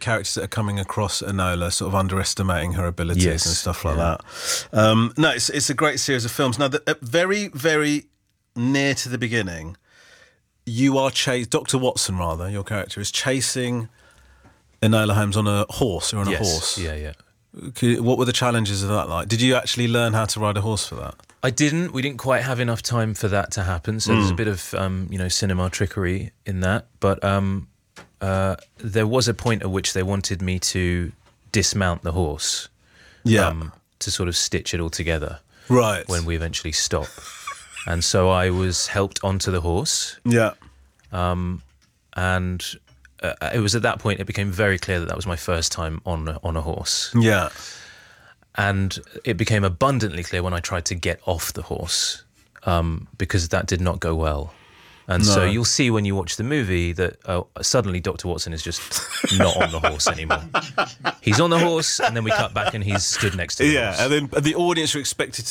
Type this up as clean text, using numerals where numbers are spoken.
characters that are coming across Enola, sort of underestimating her abilities and stuff like that. No, it's a great series of films. Now, very, very near to the beginning, you are Dr. Watson, rather, your character, is chasing Enola Holmes on a horse, or on a horse. Yeah. What were the challenges of that like? Did you actually learn how to ride a horse for that? I didn't. We didn't quite have enough time for that to happen. So there's a bit of, cinema trickery in that. But there was a point at which they wanted me to dismount the horse. To sort of stitch it all together. Right. When we eventually stop. And so I was helped onto the horse. Yeah. And it was at that point it became very clear that was my first time on a horse. Yeah. And it became abundantly clear when I tried to get off the horse, because that did not go well. And so you'll see when you watch the movie that suddenly Dr. Watson is just not on the horse anymore. He's on the horse, and then we cut back and he's stood next to the horse. Yeah, and then the audience are expected